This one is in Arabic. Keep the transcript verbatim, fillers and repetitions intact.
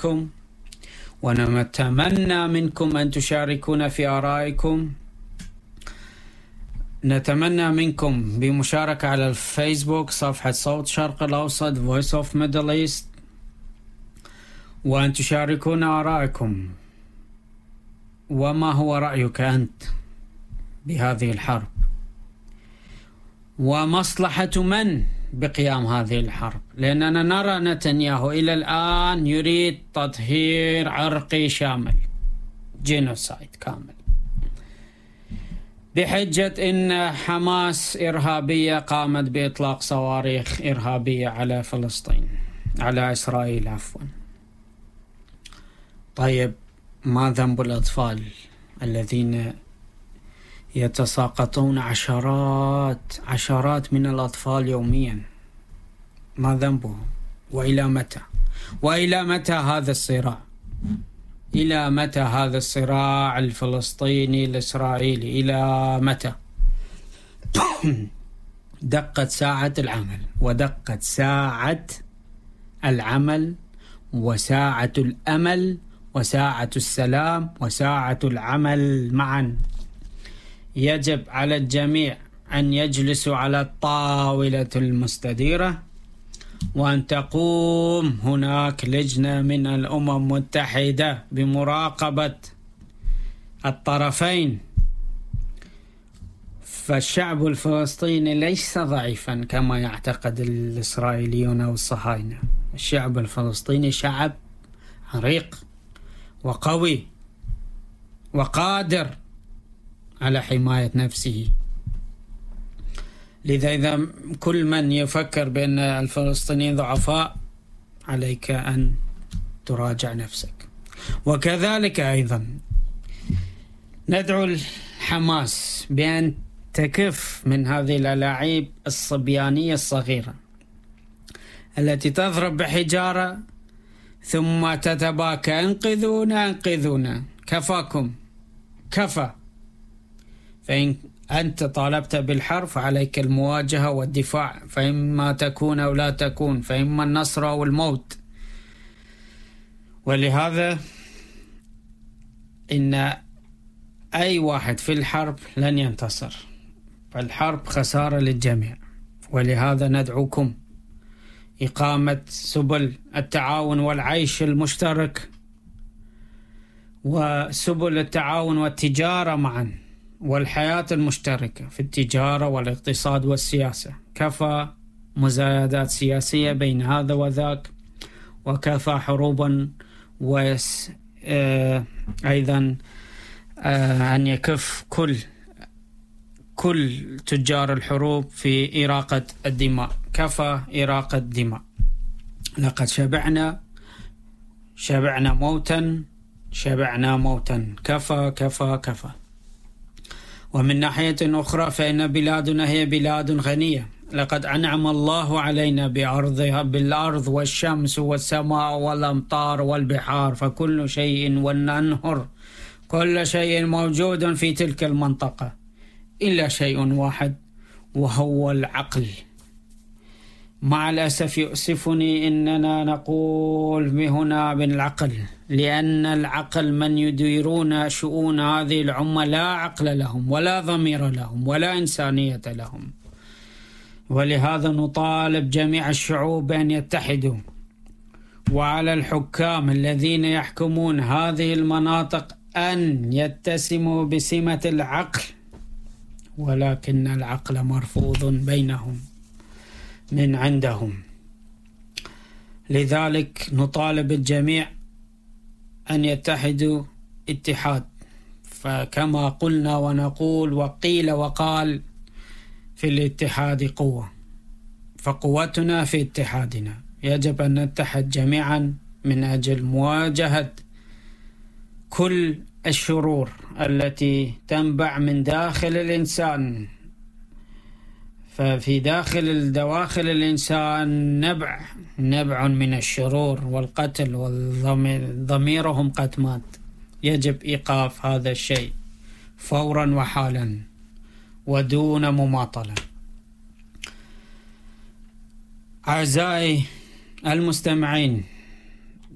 آرائكم، ونتمنى منكم أن تشاركونا في آرائكم. نتمنى منكم بمشاركة على الفيسبوك صفحة صوت شرق الأوسط Voice of Middle East، وأن تشاركونا آرائكم. وما هو رأيك أنت بهذه الحرب؟ ومصلحة من بقيام هذه الحرب؟ لأننا نرى نتنياهو إلى الآن يريد تطهير عرقي شامل، جينوسايد كامل، بحجة إن حماس إرهابية قامت بإطلاق صواريخ إرهابية على فلسطين، على إسرائيل عفوا. طيب، ما ذنب الأطفال الذين يتساقطون؟ عشرات عشرات من الأطفال يوميا، ما ذنبهم؟ وإلى متى؟ وإلى متى هذا الصراع؟ إلى متى هذا الصراع الفلسطيني الإسرائيلي؟ إلى متى؟ دقت ساعة العمل، ودقت ساعة العمل، وساعة الأمل، وساعة السلام، وساعة العمل معا. يجب على الجميع أن يجلسوا على الطاولة المستديرة، وأن تقوم هناك لجنة من الأمم المتحدة بمراقبة الطرفين. فالشعب الفلسطيني ليس ضعيفا كما يعتقد الإسرائيليون أو الصهاينة. الشعب الفلسطيني شعب عريق وقوي وقادر على حماية نفسه. لذا إذا كل من يفكر بأن الفلسطينيين ضعفاء، عليك أن تراجع نفسك. وكذلك أيضا ندعو الحماس بأن تكف من هذه الألاعيب الصبيانية الصغيرة التي تضرب بحجارة ثم تتباكى: انقذونا انقذونا، كفاكم، كفى. فإن أنت طالبت بالحرب فعليك المواجهة والدفاع، فإما تكون أو لا تكون، فإما النصر أو الموت. ولهذا إن أي واحد في الحرب لن ينتصر، فالحرب خسارة للجميع. ولهذا ندعوكم إقامة سبل التعاون والعيش المشترك، وسبل التعاون والتجارة معا، والحياة المشتركة في التجارة والاقتصاد والسياسة. كفى مزايدات سياسية بين هذا وذاك، وكفى حروبا، وأيضا أن يكف كل كل تجار الحروب في إراقة الدماء. كفى إراقة الدماء، لقد شبعنا شبعنا موتا شبعنا موتا، كفى كفى كفى. ومن ناحية أخرى فإن بلادنا هي بلاد غنية، لقد أنعم الله علينا بأرضها، بالأرض والشمس والسماء والأمطار والبحار، فكل شيء والأنهر، كل شيء موجود في تلك المنطقة إلا شيء واحد، وهو العقل. مع الأسف يؤسفني أننا نقول هنا بالعقل، لأن العقل من يديرون شؤون هذه الأمة لا عقل لهم ولا ضمير لهم ولا إنسانية لهم. ولهذا نطالب جميع الشعوب أن يتحدوا، وعلى الحكام الذين يحكمون هذه المناطق أن يتسموا بسمة العقل، ولكن العقل مرفوض بينهم من عندهم. لذلك نطالب الجميع أن يتحدوا اتحاد. فكما قلنا ونقول وقيل وقال: في الاتحاد قوة، فقوتنا في اتحادنا. يجب أن نتحد جميعا من أجل مواجهة كل الشرور التي تنبع من داخل الإنسان. ففي داخل دواخل الإنسان نبع نبع من الشرور والقتل، وضميرهم قد مات. يجب إيقاف هذا الشيء فورا وحالا ودون مماطلة. أعزائي المستمعين،